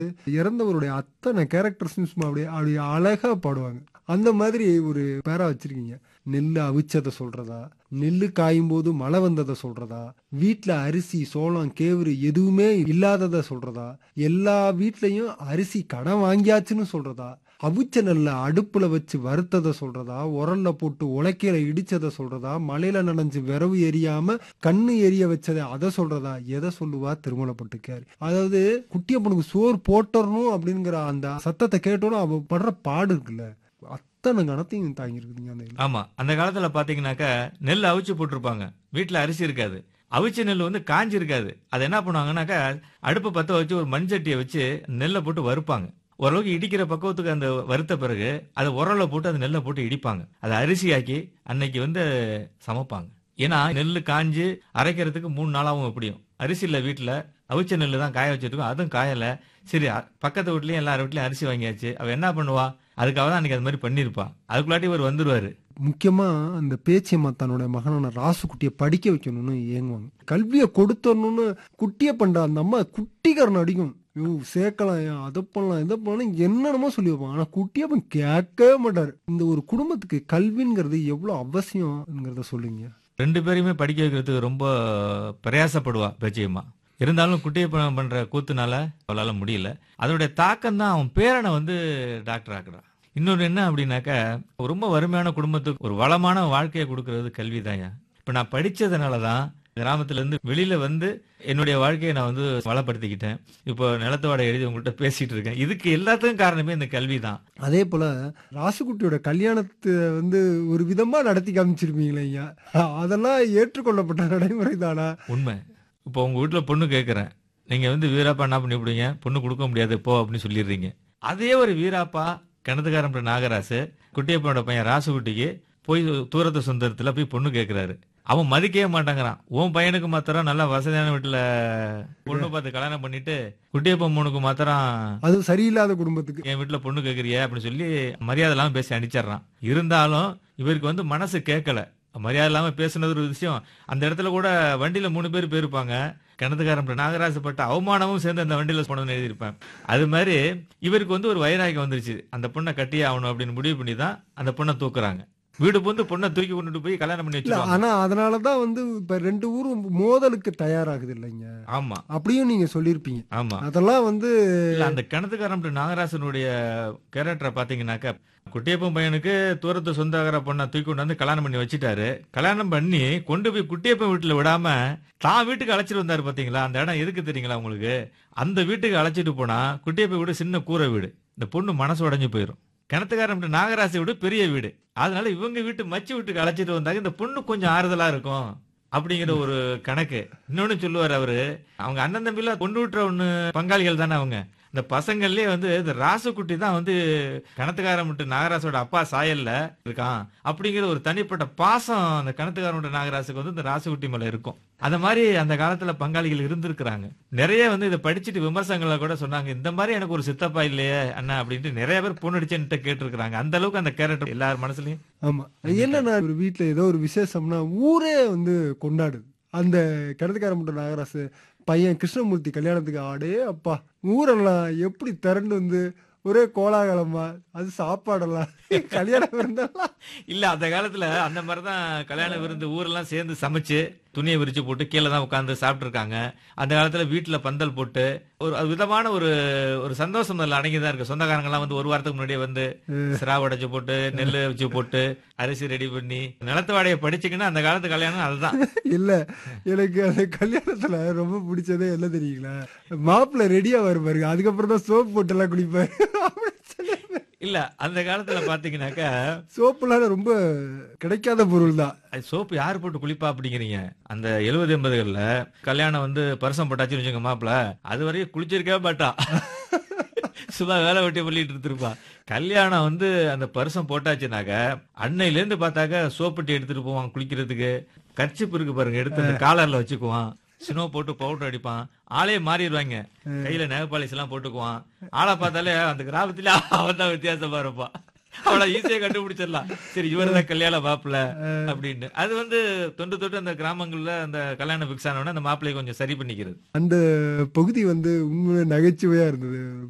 இறந்தவருடைய அத்தனை கேரக்டர்ஸும் சும்மா அப்படியே அப்படியே அழகா பாடுவாங்க. அந்த மாதிரி ஒரு பேரா வச்சிருக்கீங்க. நெல்லு அவிச்சத சொல்றதா, நெல்லு காயும் போது மழை வந்தத சொல்றதா, வீட்ல அரிசி, சோளம், கேவுரு எதுவுமே இல்லாதத சொல்றதா, எல்லா வீட்லயும் அரிசி கடன் வாங்கியாச்சுன்னு சொல்றதா, அவிச்ச நெல்ல அடுப்புல வச்சு வறுத்தத சொல்றதா, உரல்ல போட்டு உலக்கையில இடிச்சத சொல்றதா, மழையில நனைஞ்சு விரவு எரியாம கண்ணு எரிய வச்சத அத சொல்றதா, எத சொல்லுவா திருமலப்பட்டுக்காரி. அதாவது குட்டியப்பனுக்கு சோறு போட்டறணும் அப்படிங்கிற அந்த சத்தத்தை கேட்டோன்னு அவ படுற பாடு இருக்குல்ல, அத்தனை கணத்தையும் தாங்கியிருக்குதுங்க அந்த இதுல. ஆமா. அந்த காலத்துல பாத்தீங்கன்னாக்கா, நெல் அவிச்சு போட்டிருப்பாங்க. வீட்ல அரிசி இருக்காது. அவிச்ச நெல் வந்து காஞ்சு இருக்காது. அத என்ன பண்ணுவாங்கன்னாக்கா, அடுப்ப பத்த வச்சு ஒரு மண்சட்டிய வச்சு நெல்ல போட்டு வறுப்பாங்க. ஓரளவுக்கு இடிக்கிற பக்குவத்துக்கு அந்த வறுத்த பிறகு, அத உரல்ல போட்டு அந்த நெல்ல போட்டு இடிப்பாங்க. அத அரிசியாக்கி அன்னைக்கு வந்து சமைப்பாங்க. ஏன்னா, நெல்லு காஞ்சு அரைக்கிறதுக்கு 3 நாளாவும் எப்படியும். அரிசி இல்ல வீட்ல. அவிச்ச நெல்லு தான் காய வச்சிருக்கோம். அதுவும் காயல. சரி பக்கத்து வீட்லயும் எல்லார் வீட்லயும் அரிசி வாங்கியாச்சு. அவ என்ன பண்ணுவா? அதுக்காக தான் அன்னைக்கு அது மாரி பண்ணியிருப்பா. அதுக்குள்ளாட்டி இவர் வந்துருவாரு. முக்கியமா அந்த பேச்சியம்மா தன்னுடைய மகனான ராசுகுட்டியை படிக்க வைக்கணும்னு ஏங்குவாங்க. கல்வியை கொடுத்தரணும்னு குட்டிய பண்ற அந்த அம்மா குட்டிக்காரன் அடிக்கும். ஐயோ சேர்க்கலாம், அதை பண்ணலாம், இதை பண்ணலாம், என்னென்னமோ சொல்லி வைப்பாங்க. ஆனா குட்டியப்பன் கேட்கவே மாட்டாரு. இந்த ஒரு குடும்பத்துக்கு கல்விங்கிறது எவ்வளவு அவசியம்ங்கிறத சொல்லுங்க. 2 பேரையுமே படிக்க வைக்கிறதுக்கு ரொம்ப பிரயாசப்படுவா பேச்சியம்மா. இருந்தாலும் குட்டியப்பன் பண்ற கூத்துனால அவளால முடியல. அதனுடைய தாக்கம் தான் அவன் பேரனை வந்து டாக்டர் ஆக்குறான். இன்னொன்னு என்ன அப்படின்னாக்கா, ரொம்ப வறுமையான குடும்பத்துக்கு ஒரு வளமான வாழ்க்கையை கொடுக்கறது கல்விதான்யா. இப்ப நான் படிச்சதுனால தான் கிராமத்துல இருந்து வெளியில வந்து என்னுடைய வாழ்க்கையை நான் வந்து வளப்படுத்திக்கிட்டேன். இப்போ நிலத்தோட எழுதி உங்கள்கிட்ட பேசிட்டு இருக்கேன். இதுக்கு எல்லாத்துக்கும் காரணமே இந்த கல்வி தான். அதே போல ராசுகுட்டியோட கல்யாணத்தை ஒரு விதமா நடத்தி காமிச்சிருப்பீங்களே ஐயா, அதெல்லாம் ஏற்றுக்கொள்ளப்பட்ட நடைமுறை தானா? உண்மை. இப்போ உங்க வீட்டுல பொண்ணு கேட்கறேன். நீங்க வந்து வீராப்பா என்ன பண்ணி விடுவீங்க? பொண்ணு கொடுக்க முடியாது போ அப்படின்னு சொல்லிடுறீங்க. அதே ஒரு வீராப்பா கிணத்துக்காரன் நாகராசு குட்டியப்பனோட பையன் ராசுகுட்டிக்கு போய் தூரத்து சொந்தத்துல போய் பொண்ணு கேட்கிறாரு. அவன் மதிக்கவே மாட்டாங்கிறான். உன் பையனுக்கு மாத்திரம் நல்லா வசதியான வீட்டுல பொண்ணு பார்த்து கல்யாணம் பண்ணிட்டு குட்டியப்பன் பொண்ணுக்கு மாத்திரம் அது சரியில்லாத குடும்பத்துக்கு. என் வீட்டுல பொண்ணு கேட்கறிய அப்படின்னு சொல்லி மரியாதை இல்லாம பேசி அடிச்சிடறான். இருந்தாலும் இவருக்கு வந்து மனசு கேட்கல. மரியாதை இல்லாம பேசுனது ஒரு விஷயம். அந்த இடத்துல கூட வண்டியில 3 பேர் போயிருப்பாங்க. கிணத்துக்காரன் நாகராசப்பட்ட அவமானமும் சேர்ந்து அந்த வண்டியில போனதுன்னு எழுதியிருப்பேன். அது மாதிரி இவருக்கு வந்து ஒரு வைராகியம் வந்துருச்சு. அந்த பொண்ணை கட்டியே ஆகணும் அப்படின்னு முடிவு பண்ணி தான் அந்த பொண்ணை தூக்குறாங்க. வீடு புந்து பொண்ணை தூக்கி கொண்டுட்டு போய் கல்யாணம் பண்ணி இல்ல, வச்சிருவாங்க. ஆனா அதனாலதான் இப்ப 2 ஊரும் மோதலுக்கு தயாராகுது இல்லைங்க. ஆமா அப்படியும் நீங்க சொல்லிருப்பீங்க. ஆமா. அதெல்லாம் இல்ல அந்த கிணத்துக்காரன் நாகராசனுடைய கேரக்டரை பாத்தீங்கன்னாக்கா, குட்டியப்பன் பையனுக்கு தூரத்து சொந்தக்கார பொண்ணை தூக்கி கொண்டு வந்து கல்யாணம் பண்ணி வச்சுட்டாரு. கல்யாணம் பண்ணி கொண்டு போய் குட்டியப்பன் வீட்டுல விடாம தான் வீட்டுக்கு அழைச்சிட்டு வந்தாரு பாத்தீங்களா? அந்த இடம் எதுக்கு தெரியுங்களா உங்களுக்கு? அந்த வீட்டுக்கு அழைச்சிட்டு போனா குட்டியப்பன் வீடு சின்ன கூரை வீடு. இந்த பொண்ணு மனசு உடைஞ்சு போயிரும். கிணத்துக்காரன் நாகராசி வீடு பெரிய வீடு. அதனால இவங்க வீட்டு மச்சி வீட்டுக்கு அழைச்சிட்டு வந்தாங்க இந்த பொண்ணு கொஞ்சம் ஆறுதலா இருக்கும் அப்படிங்கிற ஒரு கணக்கு. இன்னொன்னு சொல்லுவார் அவரு, அவங்க அண்ணன் தம்பில பொண்ணு விட்டுற ஒண்ணு பங்காளிகள் தானே அவங்க. இந்த பசங்கள்லயே வந்து இந்த ராசுக்குட்டி தான் வந்து கிணத்துக்காரன் நாகராசோட அப்பா சாயல்ல இருக்கான் அப்படிங்கிற ஒரு தனிப்பட்ட பாசம் அந்த கிணத்துக்காரன் நாகராசுக்கு வந்து இந்த ராசுக்குட்டி மேல இருக்கும். அந்த மாதிரி அந்த காலத்துல பங்காளிகள் இருந்திருக்கிறாங்க. நிறைய வந்து இதை படிச்சுட்டு விமர்சனங்களை கூட சொன்னாங்க, இந்த மாதிரி எனக்கு ஒரு சித்தப்பா இல்லையே அண்ணா அப்படின்ட்டு நிறைய பேர் பொண்ணு அடிச்சுட்டு கேட்டிருக்கிறாங்க. அந்த அளவுக்கு அந்த கேரக்டர் எல்லார் மனசுலயும். ஆமா. என்னன்னா ஒரு வீட்டுல ஏதோ ஒரு விசேஷம்னா ஊரே கொண்டாடுது. அந்த கிணத்துக்காரன் நாகராசு பையன் கிருஷ்ணமூர்த்தி கல்யாணத்துக்கு ஆடே அப்பா, ஊரெல்லாம் எப்படி திரண்டு ஒரே கோலாகலமா, அது சாப்பாடெல்லாம் கல்யாண விருந்தெல்லாம். இல்ல அந்த காலத்துல அந்த மாதிரிதான் கல்யாண விருந்து ஊரெல்லாம் சேர்ந்து சமைச்சு துணியை விரிச்சு போட்டு கீழே தான் உட்காந்து சாப்பிட்டு இருக்காங்க. அந்த காலத்துல வீட்டுல பந்தல் போட்டு ஒரு விதமான ஒரு ஒரு சந்தோஷம் அதுல அடங்கிதான் இருக்கு. சொந்தக்காரங்க எல்லாம் வந்து ஒரு வாரத்துக்கு முன்னாடியே வந்து சிராவை உடைச்சு போட்டு நெல் வச்சு போட்டு அரிசி ரெடி பண்ணி நிலத்து வாடையை படிச்சுக்கின்னா அந்த காலத்து கல்யாணம் அதுதான். இல்ல, எனக்கு அந்த கல்யாணத்துல ரொம்ப பிடிச்சதே என்ன தெரியுங்களா? மாப்பிள்ள ரெடியா வருவாரு, அதுக்கப்புறம் தான் சோப்பு போட்டு எல்லாம் குடிப்பாரு. இல்ல அந்த காலத்துல பாத்தீங்கன்னாக்கா சோப்புலாம் ரொம்ப கிடைக்காத பொருள் தான். சோப்பு யாரு போட்டு குளிப்பா அப்படிங்கிறீங்க? அந்த 70 80கள்ல கல்யாணம் வந்து பரிசம் போட்டாச்சுன்னு வச்சுங்க மாப்பிள்ள, அது வரையும் குளிச்சிருக்கவே மாட்டா. சும்மா வேலை வெட்டி பண்ணிட்டு இருந்திருப்பா. கல்யாணம் வந்து அந்த பரிசம் போட்டாச்சுனாக்க அன்னையில இருந்து பார்த்தாக்க சோப்பட்டி எடுத்துட்டு போவான் குளிக்கிறதுக்கு. கர்ச்சிப் இருக்கு பாருங்க, எடுத்து அந்த காலர்ல வச்சுக்குவான். ஸ்னோ போட்டு பவுடர் அடிப்பான். ஆளே மாறிடுவாங்க. கையில நெகப்பாலிஸ் எல்லாம் போட்டுக்குவான். ஆளை பார்த்தாலே அந்த கிராமத்துல அவன் தான் வித்தியாசமா இருப்பான். அவளை ஈஸியா கண்டுபிடிச்சிடலாம். சரி இவருதான் கல்யாண மாப்பிள்ள அப்படின்னு. அது வந்து தொட்டு அந்த கிராமங்கள்ல அந்த கல்யாணம் பிக்ஸ் ஆனவன அந்த மாப்பிள்ளையை கொஞ்சம் சரி பண்ணிக்கிறது. அந்த பகுதி உண்மையிலே நகைச்சுவையா இருந்தது.